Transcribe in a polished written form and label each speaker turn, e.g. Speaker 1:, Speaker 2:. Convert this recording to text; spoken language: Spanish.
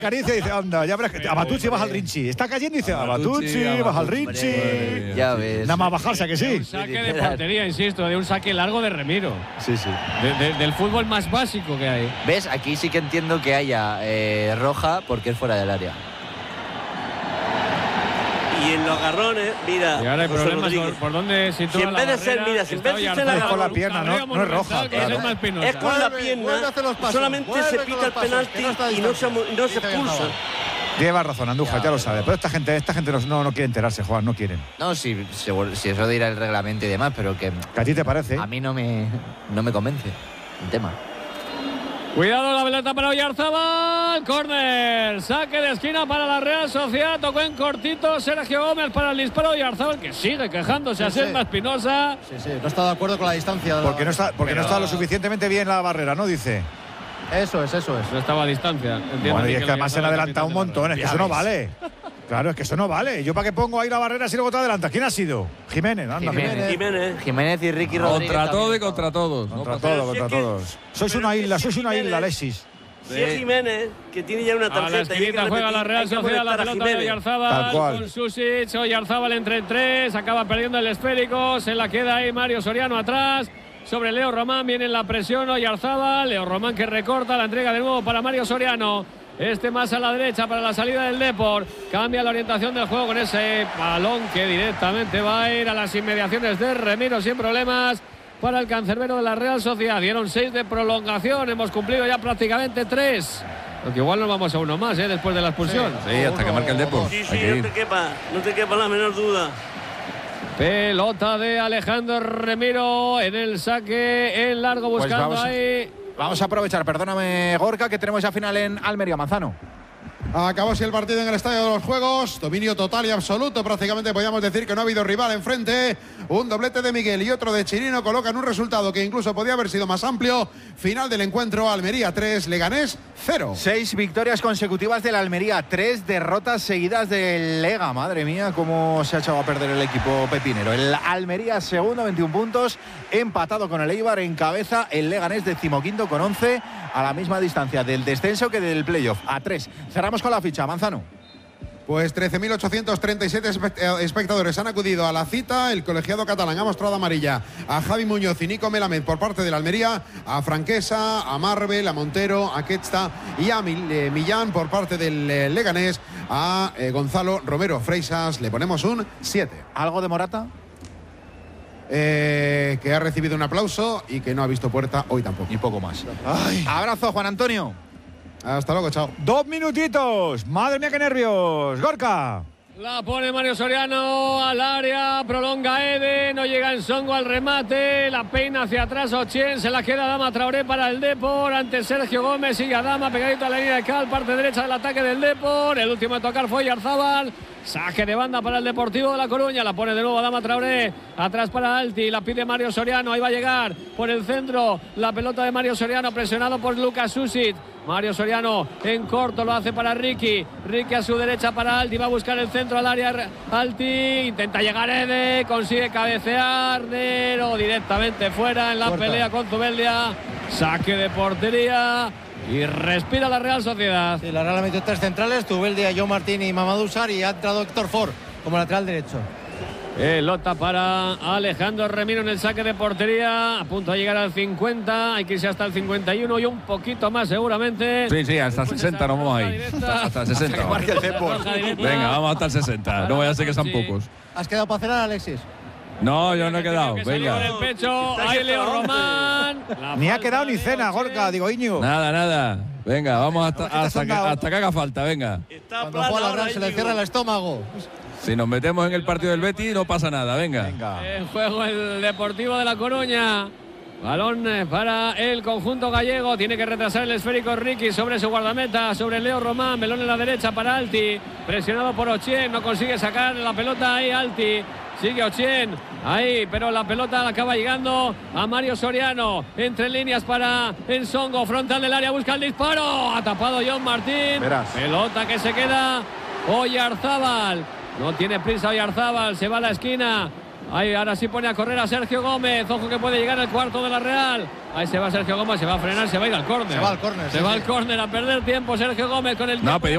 Speaker 1: Caricia y dice, anda, ya verás que a Batucci baja al Rinchi. Está cayendo y dice, a Batucci, baja al Rinchi.
Speaker 2: Ya ves.
Speaker 1: Nada más bajarse, ¿a que sí?
Speaker 3: Un saque de portería, insisto, de un saque largo de Remiro.
Speaker 1: Sí, sí.
Speaker 3: Del fútbol más básico que hay.
Speaker 2: ¿Ves? Aquí sí que entiendo que haya roja porque es fuera del área.
Speaker 4: Y en los agarrones, mira.
Speaker 3: Y ahora hay
Speaker 4: José
Speaker 3: problemas
Speaker 4: Rodríguez.
Speaker 3: por dónde sitúa
Speaker 4: Si en vez de ser, mira, si en vez de ser la
Speaker 1: Es con la pierna, no es roja.
Speaker 3: Claro.
Speaker 4: es con la pierna, solamente se pita el penalti y no se expulsa.
Speaker 1: Lleva razón, Andújar, ya lo sabe. Pero esta gente no quiere enterarse, Juan, no quieren.
Speaker 2: No, si eso dirá el reglamento y demás, pero que
Speaker 1: ¿Que a ti te parece?
Speaker 2: a mí no me convence el tema.
Speaker 3: Cuidado la pelota para Oyarzabal, córner, saque de esquina para la Real Sociedad, tocó en cortito Sergio Gómez para el disparo de Oyarzabal, que sigue quejándose a Selma Espinosa.
Speaker 5: Sí, no está de acuerdo con la distancia.
Speaker 1: Porque no está lo suficientemente bien la barrera, ¿no? Dice.
Speaker 5: Eso es.
Speaker 3: No estaba a distancia.
Speaker 1: Bueno, y es que además se han adelantado un montón, es que eso no vale. Claro, es que eso no vale. ¿Yo para qué pongo ahí la barrera si luego te adelantas? ¿Quién ha sido? Jiménez, anda,
Speaker 2: Jiménez y Ricky Rodríguez.
Speaker 6: Contra todo y contra todos.
Speaker 1: Contra todos. Sois una isla, Alexis.
Speaker 4: Si es Jiménez, que tiene ya una tarjeta.
Speaker 3: A la esquinita juega la Real Sociedad, la pelota de Oyarzabal con Susic. Oyarzabal entre 3, acaba perdiendo el esférico, se la queda ahí Mario Soriano atrás. Sobre Leo Román viene la presión Oyarzabal. Leo Román que recorta, la entrega de nuevo para Mario Soriano. Este más a la derecha para la salida del Depor. Cambia la orientación del juego con ese balón que directamente va a ir a las inmediaciones de Remiro sin problemas para el cancerbero de la Real Sociedad. Dieron 6 de prolongación, hemos cumplido ya prácticamente 3. Aunque igual nos vamos a uno más después de la expulsión.
Speaker 6: Sí, hasta que marque el Depor.
Speaker 4: Sí, no te quepa la menor duda.
Speaker 3: Pelota de Alejandro Remiro en el saque en largo buscando ahí.
Speaker 7: Vamos a aprovechar, perdóname Gorka, que tenemos ya final en Almería Manzano.
Speaker 8: Acabó así el partido en el Estadio de los Juegos. Dominio total y absoluto. Prácticamente podríamos decir que no ha habido rival enfrente. Un doblete de Miguel y otro de Chirino colocan un resultado que incluso podía haber sido más amplio. Final del encuentro, Almería 3, Leganés 0.
Speaker 7: 6 victorias consecutivas del Almería, 3 derrotas seguidas del Lega. Madre mía, cómo se ha echado a perder el equipo pepinero. El Almería segundo, 21 puntos, empatado con el Eibar en cabeza. El Leganés 15º con 11, a la misma distancia del descenso que del playoff, a 3. Cerramos con la ficha, Manzano.
Speaker 8: Pues 13.837 espectadores han acudido a la cita. El colegiado catalán ha mostrado amarilla a Javi Muñoz y Nico Melamed por parte del Almería, a Franquesa, a Marvel, a Montero, a Quetsta y a Millán por parte del Leganés, a Gonzalo Romero Freisas. Le ponemos un 7.
Speaker 7: ¿Algo de Morata?
Speaker 8: Que ha recibido un aplauso y que no ha visto puerta hoy tampoco.
Speaker 7: Y poco más.
Speaker 1: Ay.
Speaker 7: Abrazo, Juan Antonio.
Speaker 8: Hasta luego, chao.
Speaker 1: 2 minutitos. Madre mía, qué nervios. Gorka.
Speaker 3: La pone Mario Soriano al área, prolonga Ede, no llega en Songo al remate, la peina hacia atrás Ochien, se la queda Adama Traoré para el Depor, ante Sergio Gómez, sigue Adama pegadito a la línea de cal, parte derecha del ataque del Depor, el último a tocar fue Oyarzabal, saque de banda para el Deportivo de La Coruña, la pone de nuevo Adama Traoré, atrás para Alti, la pide Mario Soriano, ahí va a llegar por el centro, la pelota de Mario Soriano presionado por Lucas Susic. Mario Soriano en corto lo hace para Ricky a su derecha para Alti, va a buscar el centro al área Alti, intenta llegar Ede, consigue cabecear Nero directamente fuera en la pelea con Zubeldia, saque de portería y respira la Real Sociedad.
Speaker 5: Sí, la Real ha metido 3 centrales, Zubeldia, Joe Martín y Mamadou Sarr, y ha entrado Héctor Ford como lateral derecho.
Speaker 3: Pelota para Alejandro Remiro en el saque de portería, a punto de llegar al 50, hay que irse hasta el 51 y un poquito más seguramente.
Speaker 6: Sí, hasta el 60 nos vamos ahí. Hasta el 60. Venga, vamos hasta el 60. No vaya a ser que sean pocos.
Speaker 5: ¿Has quedado para cenar, Alexis?
Speaker 6: No, yo no he quedado.
Speaker 3: Venga. El pecho, ahí Leo Román.
Speaker 1: Ni ha quedado ni cena, Gorka, digo, Iñigo.
Speaker 6: Nada. Venga, vamos hasta que haga falta, venga.
Speaker 5: Cuando juega la Real se le cierra el estómago.
Speaker 6: Si nos metemos en el partido del Betis no pasa nada, venga.
Speaker 3: En juego el Deportivo de La Coruña. Balón para el conjunto gallego. Tiene que retrasar el esférico Ricky sobre su guardameta, sobre Leo Román. Melón en la derecha para Alti. Presionado por Ochien. No consigue sacar la pelota ahí Alti. Sigue Ochien. Ahí, pero la pelota acaba llegando a Mario Soriano. Entre líneas para Ensongo. Frontal del área. Busca el disparo. Ha tapado John Martín.
Speaker 1: Verás.
Speaker 3: Pelota que se queda Oyarzabal. No tiene prisa Oyarzabal, se va a la esquina. Ahí ahora sí pone a correr a Sergio Gómez. Ojo que puede llegar al cuarto de la Real. Ahí se va Sergio Gómez, se va a frenar, se va a ir al córner.
Speaker 5: Se va al córner.
Speaker 3: Se va al córner a perder tiempo Sergio Gómez con el tiempo.